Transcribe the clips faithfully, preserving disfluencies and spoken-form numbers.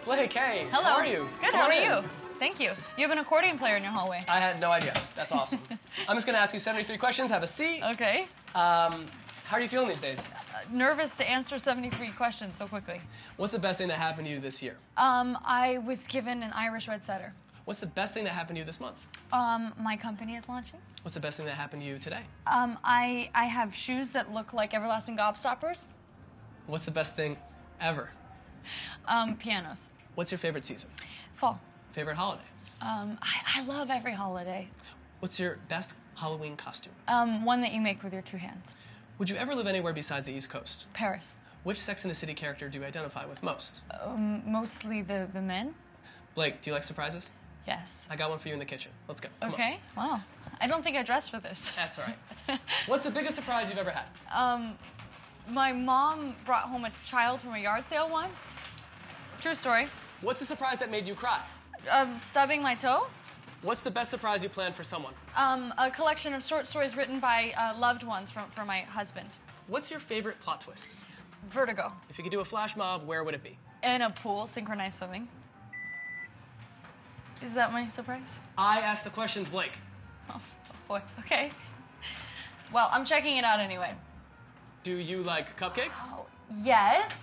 Blake, hey. Hello. How are you? Good, Come how on are in. you? Thank you. You have an accordion player in your hallway. I had no idea. That's awesome. I'm just going to ask you seventy-three questions. Have a seat. Okay. Um, how are you feeling these days? Uh, nervous to answer seventy-three questions so quickly. What's the best thing that happened to you this year? Um, I was given an Irish Red Setter. What's the best thing that happened to you this month? Um, my company is launching. What's the best thing that happened to you today? Um, I, I have shoes that look like everlasting gobstoppers. What's the best thing ever? Um, pianos. What's your favorite season? Fall. Favorite holiday? Um, I, I love every holiday. What's your best Halloween costume? Um, one that you make with your two hands. Would you ever live anywhere besides the East Coast? Paris. Which Sex and the City character do you identify with most? Um, mostly the, the men. Blake, do you like surprises? Yes. I got one for you in the kitchen. Let's go. Come Okay. on. Wow. I don't think I dressed for this. That's all right. What's the biggest surprise you've ever had? Um, my mom brought home a child from a yard sale once. True story. What's the surprise that made you cry? Um, stubbing my toe. What's the best surprise you planned for someone? Um, a collection of short stories written by uh, loved ones from, for my husband. What's your favorite plot twist? Vertigo. If you could do a flash mob, where would it be? In a pool, synchronized swimming. Is that my surprise? I asked the questions, Blake. Oh, boy. Okay. Well, I'm checking it out anyway. Do you like cupcakes? Oh, yes.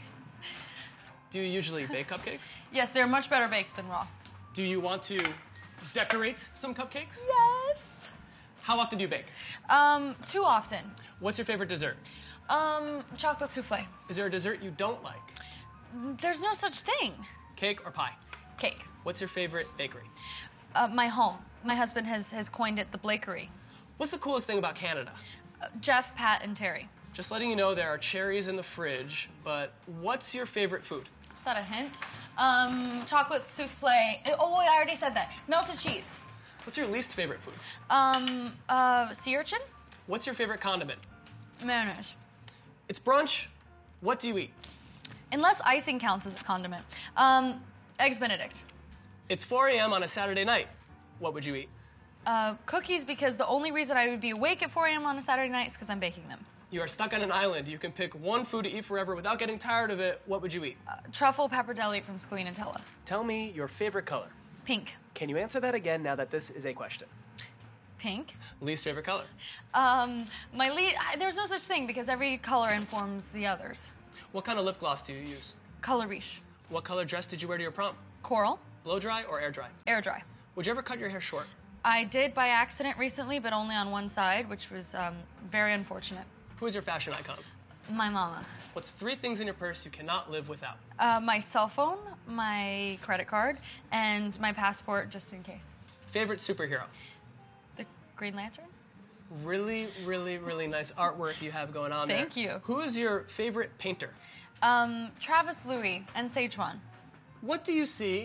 Do you usually bake cupcakes? Yes, they're much better baked than raw. Do you want to decorate some cupcakes? Yes. How often do you bake? Um, too often. What's your favorite dessert? Um, chocolate souffle. Is there a dessert you don't like? There's no such thing. Cake or pie? Cake. What's your favorite bakery? Uh, my home. My husband has, has coined it the Blakery. What's the coolest thing about Canada? Uh, Jeff, Pat, and Terry. Just letting you know there are cherries in the fridge, but what's your favorite food? Is that a hint? Um, chocolate souffle. Oh, I already said that. Melted cheese. What's your least favorite food? Um, uh, sea urchin? What's your favorite condiment? Mayonnaise. It's brunch. What do you eat? Unless icing counts as a condiment. Um, Eggs Benedict. It's four a m on a Saturday night. What would you eat? Uh, cookies, because the only reason I would be awake at four a m on a Saturday night is because I'm baking them. You are stuck on an island. You can pick one food to eat forever without getting tired of it. What would you eat? Uh, truffle pappardelle from Scalinatella. Tell me your favorite color. Pink. Can you answer that again now that this is a question? Pink. Least favorite color? Um, my lead, there's no such thing because every color informs the others. What kind of lip gloss do you use? Color Riche. What color dress did you wear to your prom? Coral. Blow dry or air dry? Air dry. Would you ever cut your hair short? I did by accident recently, but only on one side, which was um, very unfortunate. Who is your fashion icon? My mama. What's three things in your purse you cannot live without? Uh, my cell phone, my credit card, and my passport, just in case. Favorite superhero? The Green Lantern? Really, really, really nice artwork you have going on there. Thank you. Who is your favorite painter? Um, Travis Louis and Szechuan. What do you see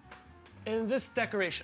in this decoration?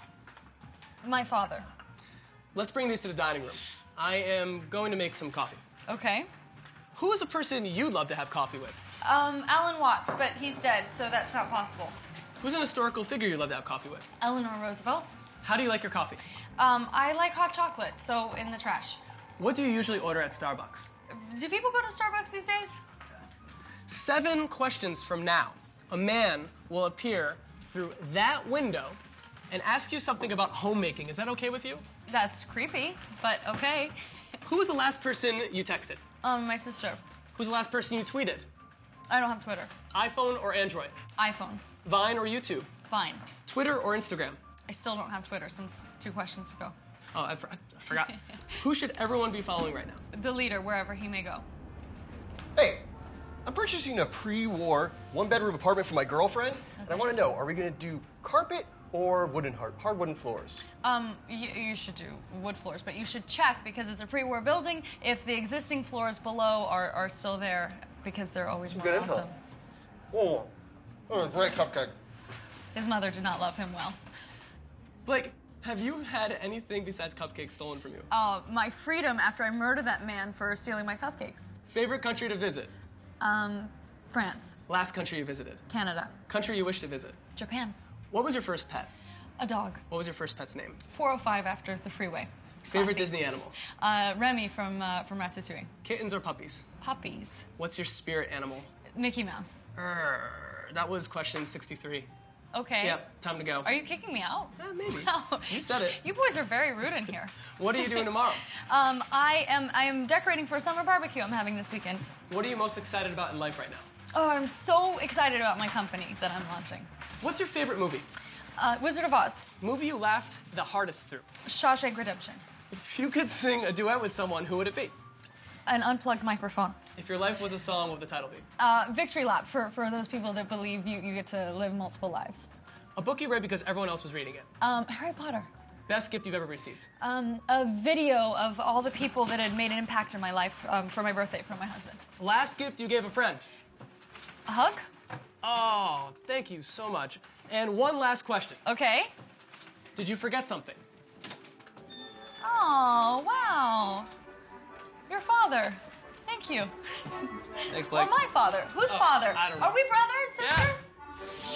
My father. Let's bring these to the dining room. I am going to make some coffee. Okay. Who is a person you'd love to have coffee with? Um, Alan Watts, but he's dead, so that's not possible. Who's an historical figure you'd love to have coffee with? Eleanor Roosevelt. How do you like your coffee? Um, I like hot chocolate, so in the trash. What do you usually order at Starbucks? Do people go to Starbucks these days? Seven questions from now, a man will appear through that window and ask you something about homemaking. Is that okay with you? That's creepy, but okay. Who was the last person you texted? Um, my sister. Who's the last person you tweeted? I don't have Twitter. iPhone or Android? iPhone. Vine or YouTube? Fine. Twitter or Instagram? I still don't have Twitter since two questions ago. Oh, I, for- I forgot. Who should everyone be following right now? The leader, wherever he may go. Hey, I'm purchasing a pre-war one-bedroom apartment for my girlfriend, and I want to know, are we going to do carpet or wooden hard, hard wooden floors? Um, you, you should do wood floors, but you should check, because it's a pre-war building, if the existing floors below are, are still there, because they're always Some more good info. awesome. Whoa, oh, great cupcake. His mother did not love him well. Blake, have you had anything besides cupcakes stolen from you? Uh, my freedom after I murdered that man for stealing my cupcakes. Favorite country to visit? Um, France. Last country you visited? Canada. Country you wish to visit? Japan. What was your first pet? A dog. What was your first pet's name? four oh five after the freeway. Favorite Classy. Disney animal? Uh, Remy from, uh, from Ratatouille. Kittens or puppies? Puppies. What's your spirit animal? Mickey Mouse. Err, That was question sixty-three. Okay. Yep, time to go. Are you kicking me out? Eh, maybe. Wow. You said it. You boys are very rude in here. What are you doing tomorrow? Um, I am I am decorating for a summer barbecue I'm having this weekend. What are you most excited about in life right now? Oh, I'm so excited about my company that I'm launching. What's your favorite movie? Uh, Wizard of Oz. Movie you laughed the hardest through? Shawshank Redemption. If you could sing a duet with someone, who would it be? An unplugged microphone. If your life was a song, what would the title be? Uh, Victory Lap for, for those people that believe you, you get to live multiple lives. A book you read because everyone else was reading it. Um, Harry Potter. Best gift you've ever received. Um, a video of all the people that had made an impact in my life um, for my birthday from my husband. Last gift you gave a friend. A hug? Oh, thank you so much. And one last question. Okay. Did you forget something? Oh, wow. Your father. Thank you. Thanks, Blake. Or my father. Whose Oh, father? I don't know. Are we brothers?